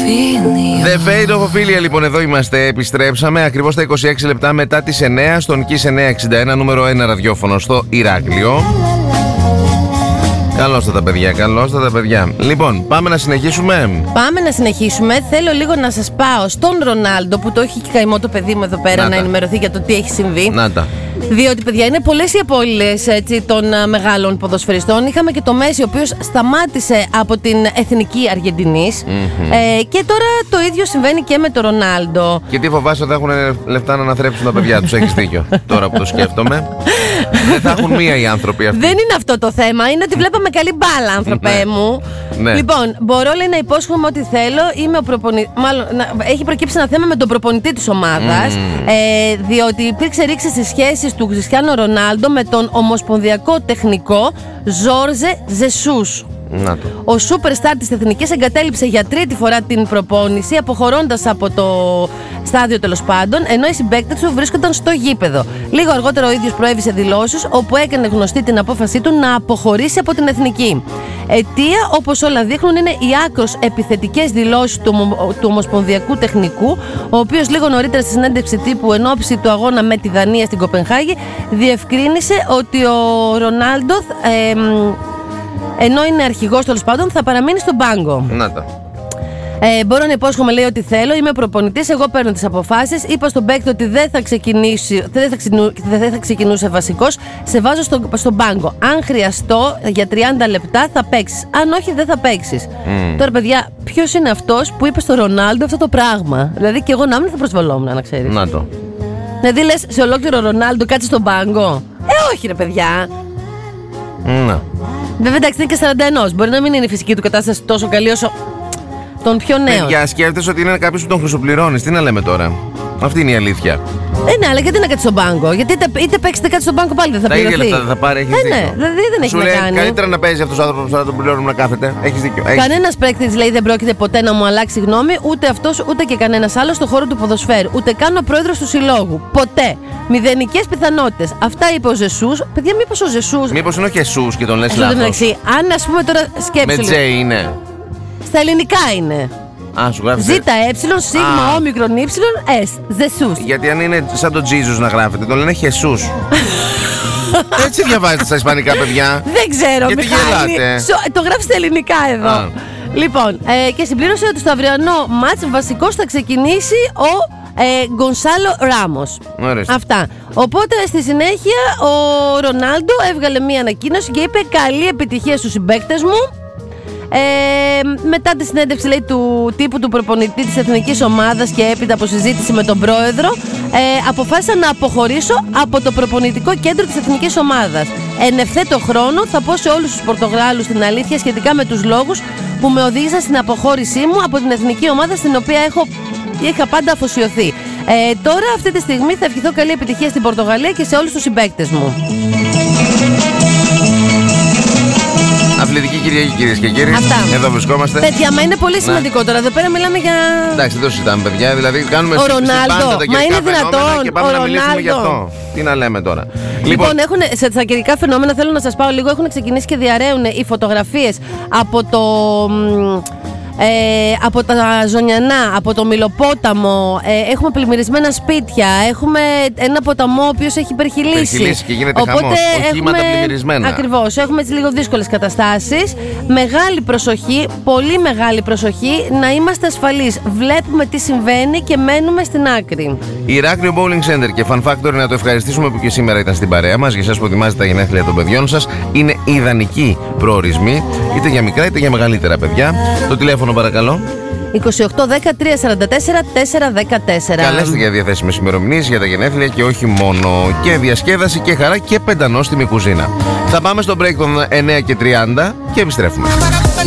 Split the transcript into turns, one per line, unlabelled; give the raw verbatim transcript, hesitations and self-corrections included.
The Fate of Ophelia, λοιπόν, εδώ είμαστε. Επιστρέψαμε ακριβώς τα είκοσι έξι λεπτά μετά τις εννιά στον Kiss εννιακόσια εξήντα ένα, νούμερο ένα ραδιόφωνο στο Ηράκλειο. Καλώς τα παιδιά, καλώς τα παιδιά. Λοιπόν, πάμε να συνεχίσουμε.
Πάμε να συνεχίσουμε. Θέλω λίγο να σας πάω στον Ρονάλντο, που το έχει και καημό το παιδί μου εδώ πέρα, να, να ενημερωθεί για το τι έχει συμβεί. Να τα. Διότι, παιδιά, είναι πολλές οι απώλειες των uh, μεγάλων ποδοσφαιριστών. Είχαμε και το Μέση, ο οποίος σταμάτησε από την εθνική Αργεντινής. Mm-hmm. Ε, και τώρα το ίδιο συμβαίνει και με τον Ρονάλντο.
Και τι φοβάσαι, ότι θα έχουν λεφτά να αναθρέψουν τα παιδιά τους. Έχεις δίκιο. Τώρα που το σκέφτομαι. Δεν θα έχουν μία οι άνθρωποι αυτοί.
Δεν είναι αυτό το θέμα. Είναι ότι βλέπαμε καλή μπάλα, άνθρωπέ ναι. μου. Ναι. Λοιπόν, μπορώ, λέει, να υπόσχομαι ό,τι θέλω. Είμαι ο προπονη... Μάλλον, να... έχει προκύψει ένα θέμα με τον προπονητή της ομάδας. Mm. Ε, διότι υπήρξε ρήξη στις σχέσεις του Κριστιάνο Ρονάλντο με τον ομοσπονδιακό τεχνικό Ζόρζε Ζεσούς. Να το. Ο superstar της εθνικής εγκατέλειψε για τρίτη φορά την προπόνηση, αποχωρώντας από το στάδιο, τέλος πάντων, ενώ οι συμπαίκτες του βρίσκονταν στο γήπεδο. Λίγο αργότερα ο ίδιος προέβησε δηλώσεις, όπου έκανε γνωστή την απόφασή του να αποχωρήσει από την εθνική. Αιτία, όπως όλα δείχνουν, είναι οι άκρως επιθετικές δηλώσεις του, του ομοσπονδιακού τεχνικού, ο οποίος λίγο νωρίτερα στη συνέντευξη τύπου εν ώψη του αγώνα με τη Δανία στην Κοπενχάγη διευκρίνησε ότι ο Ρονάλντο, ε, ενώ είναι αρχηγός, τέλος πάντων, θα παραμείνει στον πάγκο.
Να τα.
Ε, μπορώ να υπόσχομαι, λέει, ότι θέλω. Είμαι προπονητής, εγώ παίρνω τις αποφάσεις. Είπα στον παίκτη ότι δεν θα, ξεκινήσει, δεν θα, ξεκινού, δεν θα ξεκινούσε βασικός. Σε βάζω στο, στον πάγκο. Αν χρειαστώ για τριάντα λεπτά θα παίξεις. Αν όχι, δεν θα παίξεις. Mm. Τώρα, παιδιά, ποιος είναι αυτός που είπε στο Ρονάλντο αυτό το πράγμα? Δηλαδή, και εγώ να μην θα προσβαλόμουν, να ξέρεις.
Να το.
Δηλαδή, λες σε ολόκληρο Ρονάλντο κάτσε στον πάγκο? Ε, όχι, ρε παιδιά.
Να.
Βέβαια, εντάξει, είναι και σαράντα ένα. Μπορεί να μην είναι η φυσική του κατάσταση τόσο καλή όσο των πιο νέων.
Παιδιά, σκέφτεσαι ότι είναι κάποιος που τον χρυσοπληρώνεις. Τι να λέμε τώρα? Αυτή είναι η αλήθεια.
Ε, ναι, αλλά γιατί να κάτσει στον πάγκο? Γιατί είτε, είτε παίξετε κάτι στον πάγκο πάλι δεν θα πληρωθεί.
Τα ίδια λεφτά δεν θα πάρει, έχεις
ε,
δίκιο.
Ναι, δηλαδή δεν έχει
Σου
να
λέει,
κάνει.
Καλύτερα να παίζει αυτός ο άνθρωπος που θα τον πληρώνουμε να κάθεται. Έχεις δίκιο.
Κανένας παίκτης, λέει, δεν πρόκειται ποτέ να μου αλλάξει γνώμη, ούτε αυτός ούτε και κανένας άλλος στον χώρο του ποδοσφαίρου. Ούτε καν ο πρόεδρος του συλλόγου. Ποτέ. Μηδενικές πιθανότητες. Αυτά είπε ο Ζεσούς. Παιδιά, μήπως ο Ζεσούς.
Μήπως είναι ο Χεσούς και τον λες λάθος?
Αν, ας πούμε, τώρα σκέψου.
Με Τζέι είναι.
Στα ελληνικά είναι.
Α, σου γράφει.
Ζήτα, ε, σίγμα, όμικρον, ύψιλον, εσ, Ζεσούς.
Γιατί αν είναι σαν τον Jesus να γράφεται, τον λένε Χεσούς. Έτσι διαβάζετε στα ισπανικά, παιδιά.
Δεν ξέρω,
γιατί
Μιχάλη.
γελάτε?
Το γράφει στα ελληνικά εδώ. Α. Λοιπόν, ε, και συμπλήρωσε ότι στο αυριανό μάτς βασικός θα ξεκινήσει ο ε, Γκονσάλο Ράμος. Αυτά. Οπότε στη συνέχεια ο Ρονάλντο έβγαλε μία ανακοίνωση και είπε καλή επιτυχία στους συμπαίκτες μου. Ε, μετά τη συνέντευξη, λέει, του τύπου του προπονητή της εθνικής ομάδας και έπειτα από συζήτηση με τον πρόεδρο, ε, αποφάσισα να αποχωρήσω από το προπονητικό κέντρο της εθνικής ομάδας. Εν ευθέτω χρόνο θα πω σε όλους τους Πορτογάλους την αλήθεια σχετικά με τους λόγους που με οδήγησαν στην αποχώρησή μου από την εθνική ομάδα στην οποία έχω, είχα πάντα αφοσιωθεί. Ε, τώρα αυτή τη στιγμή θα ευχηθώ καλή επιτυχία στην Πορτογαλία και σε όλους τους συμπαίκτες μου.
Αθλητική Κυριακή, κυρίες και κύριοι.
Αυτά.
Εδώ βρισκόμαστε.
Παιδιά, μα είναι πολύ σημαντικό ναι. τώρα. Εδώ πέρα μιλάμε για.
Εντάξει, δεν το συζητάμε, παιδιά. Δηλαδή, κάνουμε
ο Ρονάλντο. Μα είναι δυνατόν.
Και πάμε
ο
να
Ρονάλντο.
μιλήσουμε γι' αυτό. Τι να λέμε τώρα.
Λοιπόν, λοιπόν έχουν, σε τα καιρικά φαινόμενα θέλω να σας πάω λίγο. Έχουν ξεκινήσει και διαρρέουν οι φωτογραφίες από το. Ε, από τα Ζωνιανά, από το Μιλοπόταμο, ε, έχουμε πλημμυρισμένα σπίτια, έχουμε ένα ποταμό ο οποίος έχει υπερχειλήσει.
Υπερχειλήσει και γίνεται χαμός, οχήματα πλημμυρισμένα.
Ακριβώς, έχουμε έτσι λίγο δύσκολες καταστάσεις. Μεγάλη προσοχή, πολύ μεγάλη προσοχή, να είμαστε ασφαλείς. Βλέπουμε τι συμβαίνει και μένουμε στην άκρη.
Ηράκλειο Bowling Center και Fun Factory, να το ευχαριστήσουμε που και σήμερα ήταν στην παρέα μας. Για εσάς που ετοιμάζετε τα γενέθλια των παιδιών σας, είναι ιδανικοί προορισμοί, είτε για μικρά είτε για μεγαλύτερα παιδιά. Το τηλέφωνο, παρακαλώ.
είκοσι οκτώ δέκα τρία σαράντα τέσσερα τέσσερα δεκατέσσερα.
Καλέστε για διαθέσιμες ημερομηνίες για τα γενέθλια και όχι μόνο. Και διασκέδαση και χαρά και πεντανόστιμη κουζίνα. Θα πάμε στο break των εννιά και τριάντα και επιστρέφουμε.